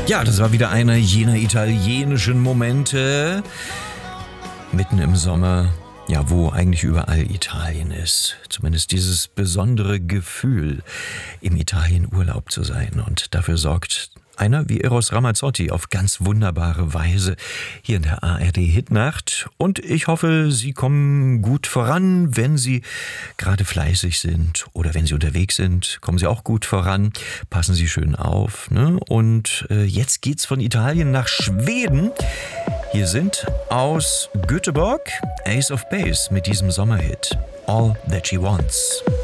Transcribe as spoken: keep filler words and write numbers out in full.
Ja, das war wieder einer jener italienischen Momente mitten im Sommer, ja, wo eigentlich überall Italien ist. Zumindest dieses besondere Gefühl, im Italien Urlaub zu sein. Und dafür sorgt einer wie Eros Ramazzotti auf ganz wunderbare Weise hier in der A R D Hitnacht. Und ich hoffe, Sie kommen gut voran, wenn Sie gerade fleißig sind oder wenn Sie unterwegs sind, kommen Sie auch gut voran. Passen Sie schön auf, ne? Und äh, jetzt geht's von Italien nach Schweden. Hier sind aus Göteborg Ace of Base mit diesem Sommerhit All That She Wants.